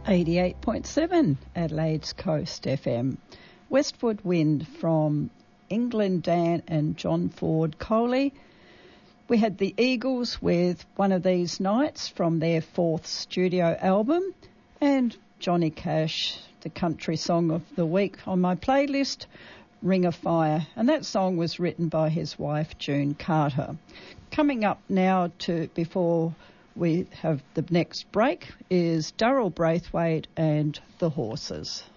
88.7 Adelaide's Coast FM. Westward Wind from England Dan and John Ford Coley. We had the Eagles with One of These Nights from their fourth studio album, and Johnny Cash, the country song of the week on my playlist, Ring of Fire, and that song was written by his wife June Carter. Coming up now before we have the next break is Darryl Braithwaite and the Horses.